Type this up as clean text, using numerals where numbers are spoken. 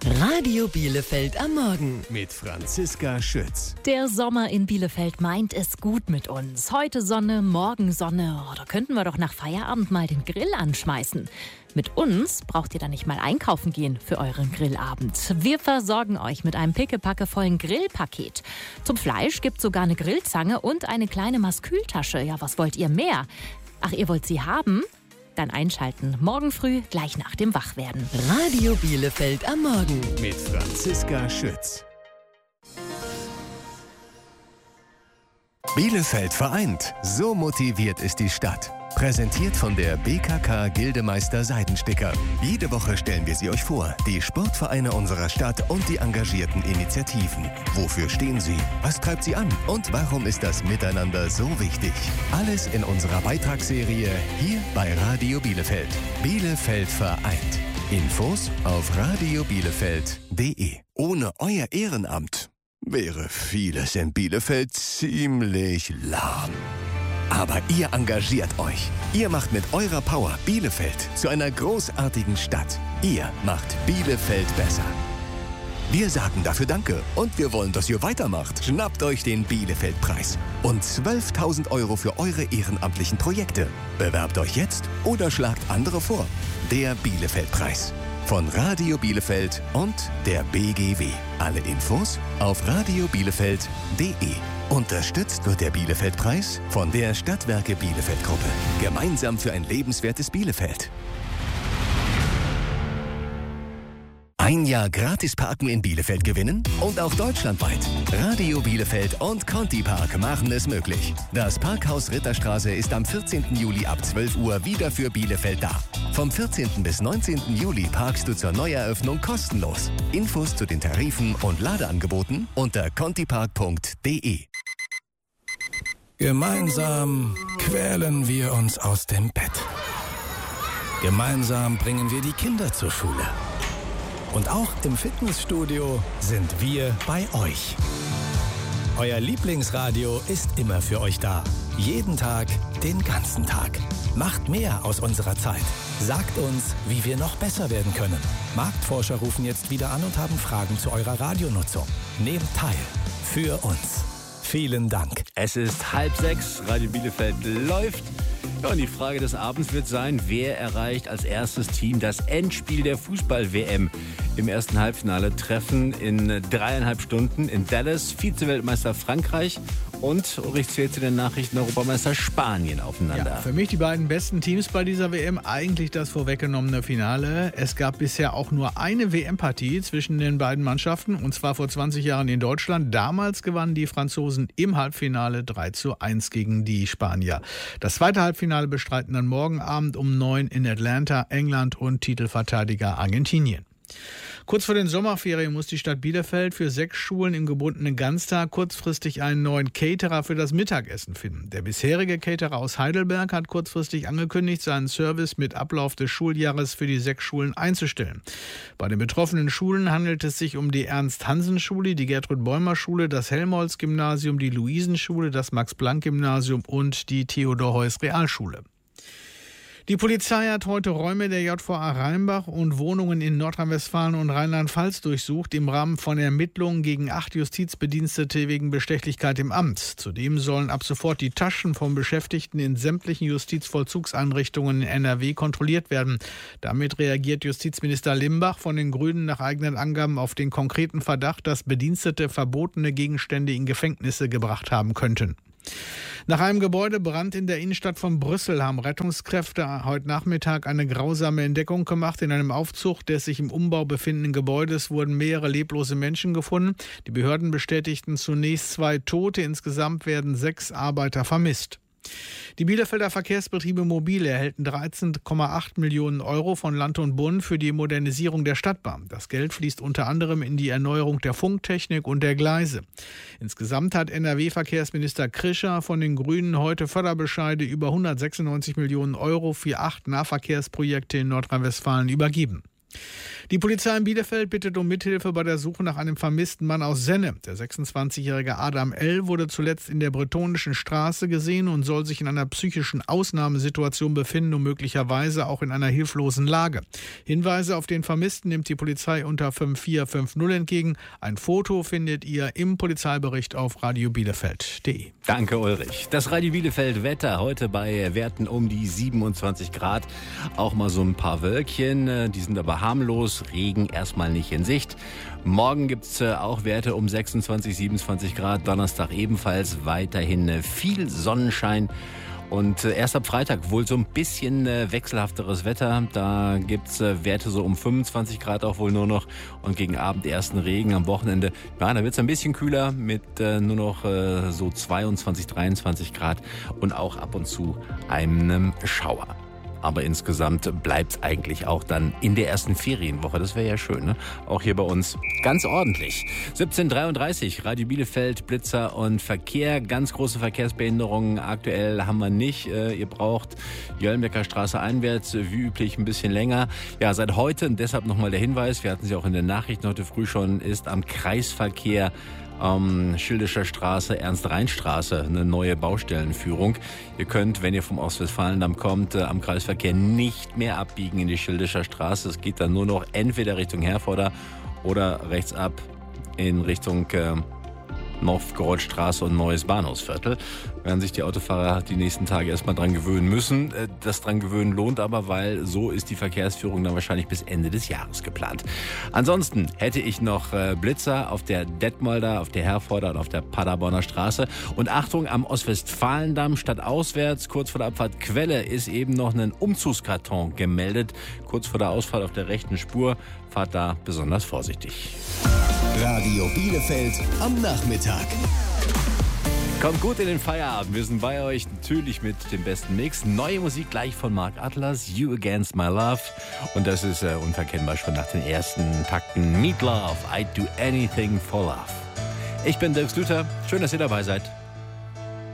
Radio Bielefeld am Morgen mit Franziska Schütz. Der Sommer in Bielefeld meint es gut mit uns. Heute Sonne, morgen Sonne. Oh, da könnten wir doch nach Feierabend mal den Grill anschmeißen. Mit uns braucht ihr dann nicht mal einkaufen gehen für euren Grillabend. Wir versorgen euch mit einem pickepackevollen Grillpaket. Zum Fleisch gibt's sogar eine Grillzange und eine kleine Maskültasche. Ja, was wollt ihr mehr? Ach, ihr wollt sie haben? Dann einschalten. Morgen früh, gleich nach dem Wachwerden. Radio Bielefeld am Morgen mit Franziska Schütz. Bielefeld vereint. So motiviert ist die Stadt. Präsentiert von der BKK Gildemeister Seidensticker. Jede Woche stellen wir sie euch vor. Die Sportvereine unserer Stadt und die engagierten Initiativen. Wofür stehen sie? Was treibt sie an? Und warum ist das Miteinander so wichtig? Alles in unserer Beitragsserie hier bei Radio Bielefeld. Bielefeld vereint. Infos auf radiobielefeld.de. Ohne euer Ehrenamt wäre vieles in Bielefeld ziemlich lahm. Aber ihr engagiert euch. Ihr macht mit eurer Power Bielefeld zu einer großartigen Stadt. Ihr macht Bielefeld besser. Wir sagen dafür Danke und wir wollen, dass ihr weitermacht. Schnappt euch den Bielefeld-Preis und 12.000 € für eure ehrenamtlichen Projekte. Bewerbt euch jetzt oder schlagt andere vor. Der Bielefeld-Preis. Von Radio Bielefeld und der BGW. Alle Infos auf radiobielefeld.de. Unterstützt wird der Bielefeld-Preis von der Stadtwerke Bielefeld-Gruppe. Gemeinsam für ein lebenswertes Bielefeld. Ein Jahr gratis parken in Bielefeld gewinnen und auch deutschlandweit. Radio Bielefeld und Conti Park machen es möglich. Das Parkhaus Ritterstraße ist am 14. Juli ab 12 Uhr wieder für Bielefeld da. Vom 14. bis 19. Juli parkst du zur Neueröffnung kostenlos. Infos zu den Tarifen und Ladeangeboten unter contipark.de. Gemeinsam quälen wir uns aus dem Bett. Gemeinsam bringen wir die Kinder zur Schule. Und auch im Fitnessstudio sind wir bei euch. Euer Lieblingsradio ist immer für euch da. Jeden Tag, den ganzen Tag. Macht mehr aus unserer Zeit. Sagt uns, wie wir noch besser werden können. Marktforscher rufen jetzt wieder an und haben Fragen zu eurer Radionutzung. Nehmt teil. Für uns. Vielen Dank. Es ist 5:30, Radio Bielefeld läuft. Ja, und die Frage des Abends wird sein, wer erreicht als erstes Team das Endspiel der Fußball-WM. Im ersten Halbfinale treffen in 3,5 Stunden in Dallas Vize-Weltmeister Frankreich und Ulrich zählt zu den Nachrichten Europameister Spanien aufeinander. Ja, für mich die beiden besten Teams bei dieser WM, eigentlich das vorweggenommene Finale. Es gab bisher auch nur eine WM-Partie zwischen den beiden Mannschaften, und zwar vor 20 Jahren in Deutschland. Damals gewannen die Franzosen im Halbfinale 3:1 gegen die Spanier. Das zweite Halbfinale bestreiten dann morgen Abend um 9 in Atlanta, England und Titelverteidiger Argentinien. Kurz vor den Sommerferien muss die Stadt Bielefeld für 6 Schulen im gebundenen Ganztag kurzfristig einen neuen Caterer für das Mittagessen finden. Der bisherige Caterer aus Heidelberg hat kurzfristig angekündigt, seinen Service mit Ablauf des Schuljahres für die 6 Schulen einzustellen. Bei den betroffenen Schulen handelt es sich um die Ernst-Hansen-Schule, die Gertrud-Bäumer-Schule, das Helmholtz-Gymnasium, die Luisenschule, das Max-Planck-Gymnasium und die Theodor-Heuss-Realschule. Die Polizei hat heute Räume der JVA Rheinbach und Wohnungen in Nordrhein-Westfalen und Rheinland-Pfalz durchsucht im Rahmen von Ermittlungen gegen 8 Justizbedienstete wegen Bestechlichkeit im Amt. Zudem sollen ab sofort die Taschen von Beschäftigten in sämtlichen Justizvollzugseinrichtungen in NRW kontrolliert werden. Damit reagiert Justizminister Limbach von den Grünen nach eigenen Angaben auf den konkreten Verdacht, dass Bedienstete verbotene Gegenstände in Gefängnisse gebracht haben könnten. Nach einem Gebäudebrand in der Innenstadt von Brüssel haben Rettungskräfte heute Nachmittag eine grausame Entdeckung gemacht. In einem Aufzug des sich im Umbau befindenden Gebäudes wurden mehrere leblose Menschen gefunden. Die Behörden bestätigten zunächst 2 Tote. Insgesamt werden 6 Arbeiter vermisst. Die Bielefelder Verkehrsbetriebe Mobile erhalten 13,8 Millionen € von Land und Bund für die Modernisierung der Stadtbahn. Das Geld fließt unter anderem in die Erneuerung der Funktechnik und der Gleise. Insgesamt hat NRW-Verkehrsminister Krischer von den Grünen heute Förderbescheide über 196 Millionen € für 8 Nahverkehrsprojekte in Nordrhein-Westfalen übergeben. Die Polizei in Bielefeld bittet um Mithilfe bei der Suche nach einem vermissten Mann aus Senne. Der 26-jährige Adam L. wurde zuletzt in der Bretonischen Straße gesehen und soll sich in einer psychischen Ausnahmesituation befinden und möglicherweise auch in einer hilflosen Lage. Hinweise auf den Vermissten nimmt die Polizei unter 5450 entgegen. Ein Foto findet ihr im Polizeibericht auf radiobielefeld.de. Danke, Ulrich. Das Radio Bielefeld Wetter heute bei Werten um die 27 Grad. Auch mal so ein paar Wölkchen, die sind aber harmlos. Regen erstmal nicht in Sicht. Morgen gibt es auch Werte um 26, 27 Grad. Donnerstag ebenfalls weiterhin viel Sonnenschein. Und erst ab Freitag wohl so ein bisschen wechselhafteres Wetter. Da gibt's Werte so um 25 Grad auch wohl nur noch. Und gegen Abend ersten Regen am Wochenende. Ja, da wird's ein bisschen kühler mit nur noch so 22, 23 Grad. Und auch ab und zu einem Schauer. Aber insgesamt bleibt's eigentlich auch dann in der ersten Ferienwoche. Das wäre ja schön, ne? Auch hier bei uns ganz ordentlich. 17:33, Radio Bielefeld, Blitzer und Verkehr. Ganz große Verkehrsbehinderungen aktuell haben wir nicht. Ihr braucht Jöllenbecker Straße einwärts, wie üblich ein bisschen länger. Ja, seit heute, und deshalb nochmal der Hinweis, wir hatten sie auch in den Nachrichten heute früh schon, ist am Kreisverkehr Schildischer Straße, Ernst-Rhein-Straße, eine neue Baustellenführung. Ihr könnt, wenn ihr vom Ostwestfalendamm kommt, am Kreisverkehr nicht mehr abbiegen in die Schildischer Straße. Es geht dann nur noch entweder Richtung Herforder oder rechts ab in Richtung Novgorodstraße und Neues Bahnhofsviertel. Werden sich die Autofahrer die nächsten Tage erstmal dran gewöhnen müssen. Das dran gewöhnen lohnt aber, weil so ist die Verkehrsführung dann wahrscheinlich bis Ende des Jahres geplant. Ansonsten hätte ich noch Blitzer auf der Detmolder, auf der Herforder und auf der Paderborner Straße. Und Achtung, am Ostwestfalendamm stadtauswärts, kurz vor der Abfahrt Quelle, ist eben noch ein Umzugskarton gemeldet. Kurz vor der Ausfahrt auf der rechten Spur. Fahrt da besonders vorsichtig. Radio Bielefeld am Nachmittag. Kommt gut in den Feierabend. Wir sind bei euch natürlich mit dem besten Mix. Neue Musik gleich von Mark Atlas, You Against My Love. Und das ist unverkennbar schon nach den ersten Takten. Meat Love, I'd Do Anything for Love. Ich bin Dirk Luther. Schön, dass ihr dabei seid.